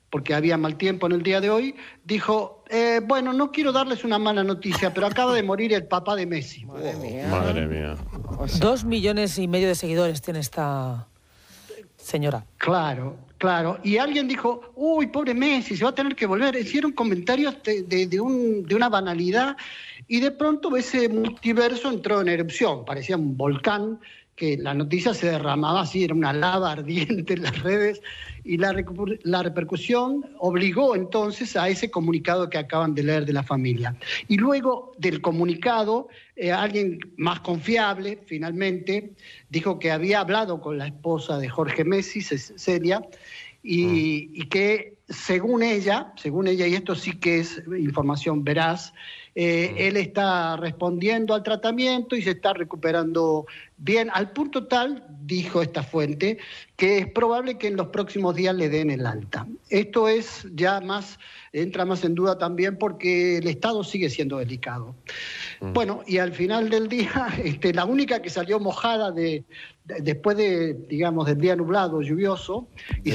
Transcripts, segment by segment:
porque había mal tiempo en el día de hoy, dijo, bueno, no quiero darles una mala noticia, pero acaba de morir el papá de Messi. Madre mía. Madre mía. O sea, 2,5 millones de seguidores tiene esta señora. Claro. Y alguien dijo, uy, pobre Messi, se va a tener que volver. Hicieron comentarios de una banalidad y de pronto ese multiverso entró en erupción. Parecía un volcán, que la noticia se derramaba así, era una lava ardiente en las redes, y la repercusión obligó entonces a ese comunicado que acaban de leer de la familia. Y luego del comunicado, alguien más confiable, finalmente, dijo que había hablado con la esposa de Jorge Messi, Celia, y que según ella, y esto sí que es información veraz, él está respondiendo al tratamiento y se está recuperando bien, al punto tal, dijo esta fuente, que es probable que en los próximos días le den el alta. Esto es ya entra más en duda también porque el estado sigue siendo delicado. Bueno, y al final del día, la única que salió mojada después del día nublado, lluvioso, y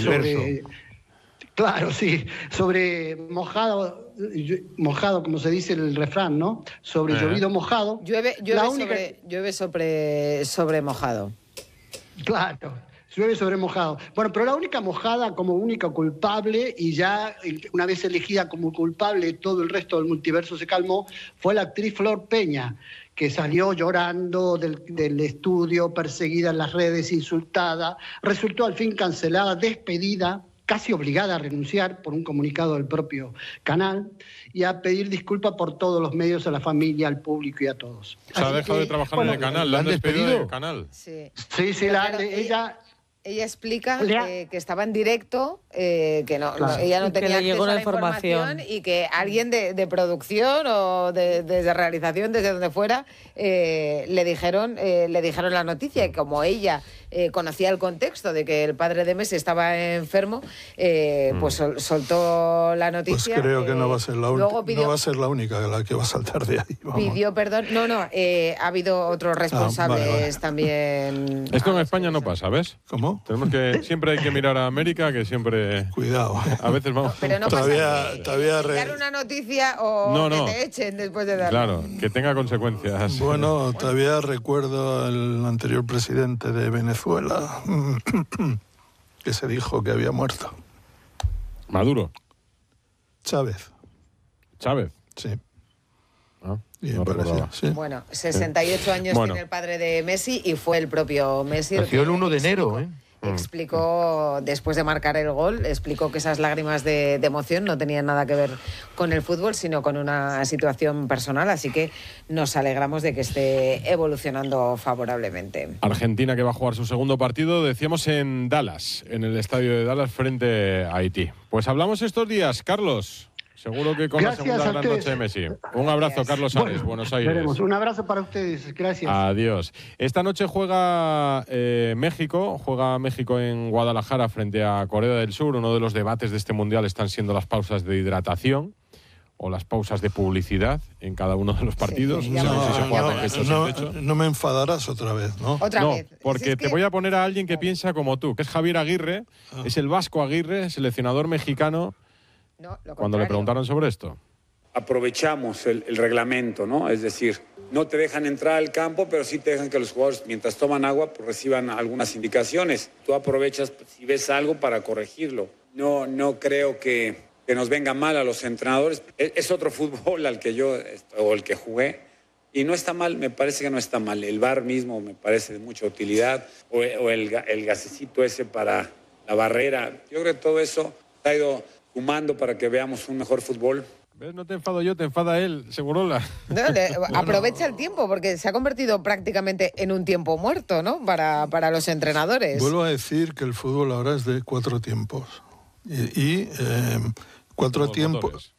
sobre mojado, como se dice el refrán, ¿no? Sobre llovido mojado. Llueve sobre mojado. Claro, llueve sobre mojado. Bueno, pero la única mojada como única culpable, y ya una vez elegida como culpable todo el resto del multiverso se calmó, fue la actriz Flor Peña, que salió llorando del estudio, perseguida en las redes, insultada, resultó al fin cancelada, despedida, casi obligada a renunciar por un comunicado del propio canal y a pedir disculpas por todos los medios, a la familia, al público y a todos. Se ha dejado de trabajar en el canal, ¿la han despedido del canal? Sí, ella explica que estaba en directo, que ella no tenía acceso a la información y que alguien de producción o de realización, desde donde fuera, le dijeron la noticia, y como ella conocía el contexto de que el padre de Messi estaba enfermo, pues soltó la noticia. Pues creo que no va a ser la única la que va a saltar de ahí. Vamos. Pidió perdón. Ha habido otros responsables también. Esto en España no pasa, ¿ves? ¿Cómo? Siempre hay que mirar a América, que siempre... Cuidado. A veces vamos... Pero no todavía dar una noticia o que te echen después de darla. Claro, que tenga consecuencias. Bueno, todavía recuerdo al anterior presidente de Venezuela que se dijo que había muerto. ¿Maduro? Chávez. Sí. No recordaba. Sí. Bueno, 68 años tiene el padre de Messi y fue el propio Messi. Nació el 1 de enero, ¿eh? Explicó, después de marcar el gol, explicó que esas lágrimas de emoción no tenían nada que ver con el fútbol, sino con una situación personal, así que nos alegramos de que esté evolucionando favorablemente. Argentina, que va a jugar su segundo partido, decíamos en Dallas, en el estadio de Dallas, frente a Haití. Pues hablamos estos días, Carlos. Seguro que con Gracias, la segunda gran noche de Messi. Un abrazo, Carlos Ares, Buenos Aires. Veremos. Un abrazo para ustedes, gracias. Adiós. Esta noche juega México en Guadalajara frente a Corea del Sur. Uno de los debates de este Mundial están siendo las pausas de hidratación o las pausas de publicidad en cada uno de los partidos. No me enfadarás otra vez, ¿no? Otra vez. Porque te voy a poner a alguien que piensa como tú, que es Javier Aguirre, es el Vasco Aguirre, seleccionador mexicano. Cuando le preguntaron sobre esto. Aprovechamos el reglamento, ¿no? Es decir, no te dejan entrar al campo, pero sí te dejan que los jugadores, mientras toman agua, pues reciban algunas indicaciones. Tú aprovechas si ves algo para corregirlo. No creo que nos venga mal a los entrenadores. Es otro fútbol al que yo, o el que jugué, y no está mal, me parece que no está mal. El VAR mismo me parece de mucha utilidad, o el gasecito ese para la barrera. Yo creo que todo eso ha ido sumando para que veamos un mejor fútbol. ¿Ves? No te enfado yo, te enfada él, Segurola. Aprovecha el tiempo, porque se ha convertido prácticamente en un tiempo muerto, ¿no? Para los entrenadores. Vuelvo a decir que el fútbol ahora es de 4 tiempos. Y 4 tiempos,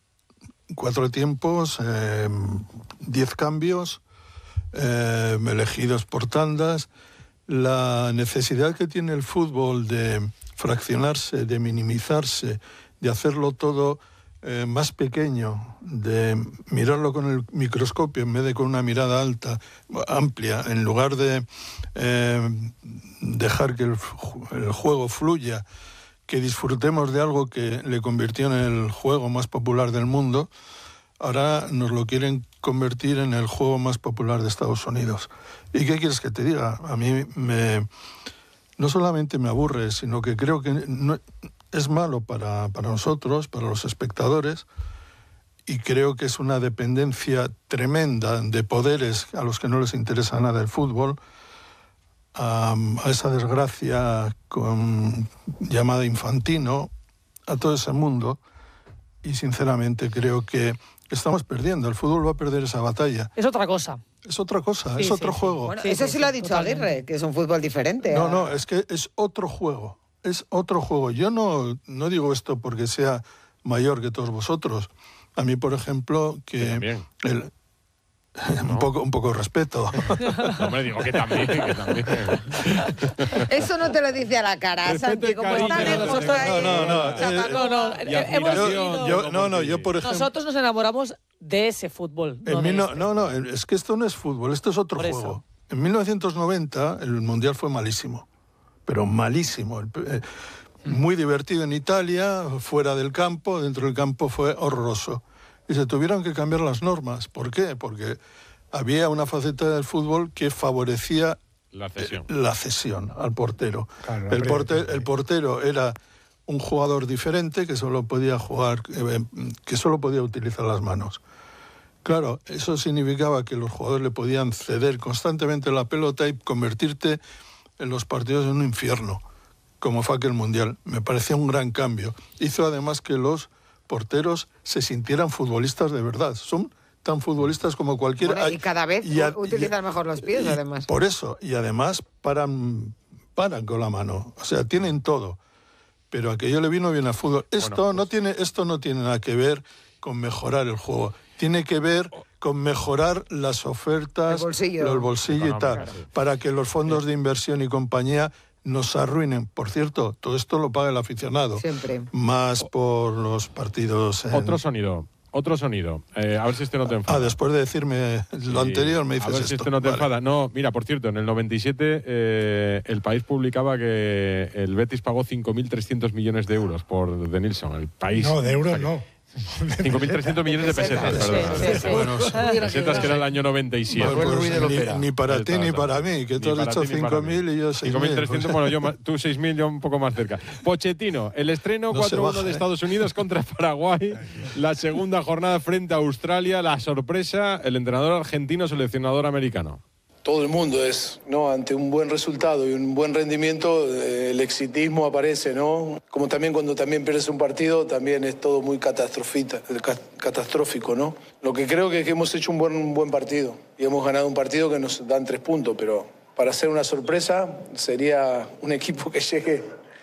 10 cambios, elegidos por tandas. La necesidad que tiene el fútbol de fraccionarse, de minimizarse, de hacerlo todo más pequeño, de mirarlo con el microscopio en vez de con una mirada amplia, en lugar de dejar que el juego fluya que disfrutemos de algo que le convirtió en el juego más popular del mundo, ahora nos lo quieren convertir en el juego más popular de Estados Unidos. ¿Y qué quieres que te diga? A mí no solamente me aburre, sino que creo que es malo para nosotros, para los espectadores, y creo que es una dependencia tremenda de poderes a los que no les interesa nada el fútbol, a esa desgracia llamada Infantino, a todo ese mundo, y sinceramente creo que estamos perdiendo. El fútbol va a perder esa batalla. Es otra cosa. Es otra cosa, es otro juego. Bueno, eso sí lo ha dicho Aguirre, que es un fútbol diferente. No, es que es otro juego. Es otro juego. Yo no digo esto porque sea mayor que todos vosotros. A mí, por ejemplo, que un poco de respeto. Hombre, digo que también. Eso no te lo dice a la cara, Santi, como está lejos yo por ejemplo... Nosotros nos enamoramos de ese fútbol. Es que esto no es fútbol, esto es otro juego. En 1990 el Mundial fue malísimo, pero malísimo. Muy divertido en Italia, fuera del campo, dentro del campo fue horroroso. Y se tuvieron que cambiar las normas. ¿Por qué? Porque había una faceta del fútbol que favorecía la cesión al portero. Claro, el portero era un jugador diferente que solo podía jugar, que solo podía utilizar las manos. Claro, eso significaba que los jugadores le podían ceder constantemente la pelota y convertirte en los partidos en un infierno, como fue aquel Mundial. Me parecía un gran cambio. Hizo además que los porteros se sintieran futbolistas de verdad. Son tan futbolistas como cualquiera. Bueno, y cada vez utilizan mejor los pies, además. Por eso, y además paran con la mano. O sea, tienen todo. Pero aquello le vino bien al fútbol. Esto no tiene nada que ver con mejorar el juego. Tiene que ver con mejorar las ofertas, el bolsillo y tal, para que los fondos de inversión y compañía nos arruinen. Por cierto, todo esto lo paga el aficionado. Siempre. Más por los partidos. Otro sonido. A ver si este no te enfada. Después de decirme lo anterior me dices esto. A ver si este no te enfada. No, mira, por cierto, en el 97 el País publicaba que el Betis pagó 5.300 millones de euros por Denilson. El País. No, de euros no. 5.300 millones de pesetas, perdón. Pesetas que era el año 97. Ni para ti ni para mí, que tú has dicho 5.000 y yo 6.000. 5.300, bueno, tú 6.000, yo un poco más cerca. Pochettino, el estreno 4-1 de Estados Unidos contra Paraguay, la segunda jornada frente a Australia, la sorpresa, el entrenador argentino, seleccionador americano. Todo el mundo es, ¿no? Ante un buen resultado y un buen rendimiento, el exitismo aparece, ¿no? Como también cuando también pierdes un partido, también es todo muy catastrófico, ¿no? Lo que creo que es que hemos hecho un buen partido y hemos ganado un partido que nos dan 3 puntos, pero para hacer una sorpresa sería un equipo que llegue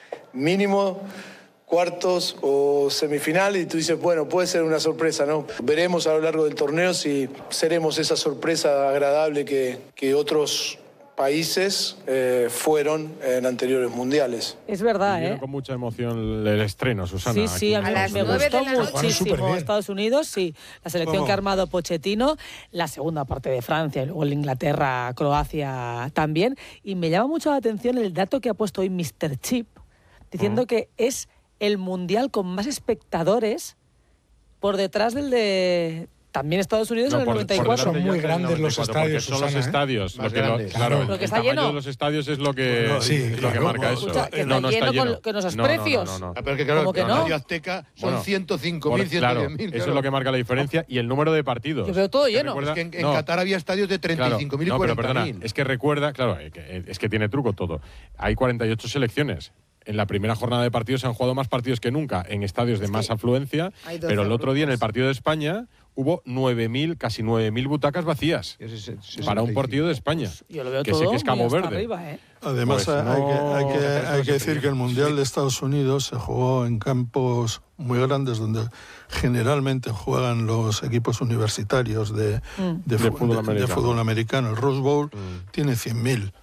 mínimo cuartos o semifinal y tú dices, bueno, puede ser una sorpresa, ¿no? Veremos a lo largo del torneo si seremos esa sorpresa agradable que otros países fueron en anteriores mundiales. Es verdad, ¿eh? Con mucha emoción el estreno, Susana. Sí, a mí me gustó muchísimo Estados Unidos, sí. La selección que ha armado Pochettino, la segunda parte de Francia y luego el Inglaterra, Croacia también. Y me llama mucho la atención el dato que ha puesto hoy Mr. Chip, diciendo que es el mundial con más espectadores por detrás del de también Estados Unidos en el 94. Son muy grandes los estadios, son los estadios. Lo que está lleno. De los estadios es lo que, lo que marca eso. Escucha, que está lleno con esos precios. Pero que claro, que el Estadio Azteca son 105.000, 110.000. Claro, eso es lo que marca la diferencia y el número de partidos. Yo veo todo lleno. Es que en Qatar había estadios de 35.000 y 40.000. Pero perdona, es que recuerda, claro, es que tiene truco todo. Hay 48 selecciones. En la primera jornada de partidos se han jugado más partidos que nunca en estadios de más afluencia, pero el otro día en el partido de España hubo 9.000, casi 9.000 butacas vacías para un partido de España. Yo lo veo que todo sé que es Cabo Verde. Arriba, ¿eh? Además, pues hay que decir que el Mundial de Estados Unidos se jugó en campos muy grandes donde generalmente juegan los equipos universitarios de fútbol americano. El Rose Bowl tiene 100.000.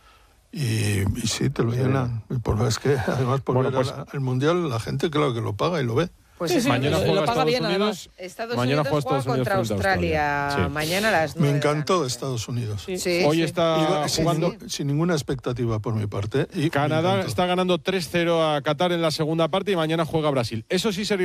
Y sí, te lo llenan. Es que además por ver el Mundial la gente claro que lo paga y lo ve. Pues sí, mañana juega Estados Unidos. Mañana juega Estados Unidos contra Australia. Sí. Mañana a las 9. Me encantó Estados Unidos. Sí. Hoy está jugando sin ninguna expectativa por mi parte. Y Canadá está ganando 3-0 a Qatar en la segunda parte y mañana juega Brasil. Eso sí sería